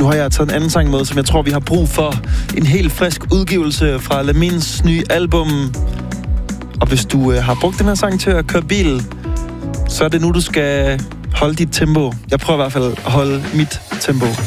har jeg taget en anden sang med, som jeg tror, vi har brug for. En helt frisk udgivelse fra Lamins nye album. Og hvis du har brugt den her sang til at køre bil, så er det nu, du skal holde dit tempo. Jeg prøver i hvert fald at holde mit tempo.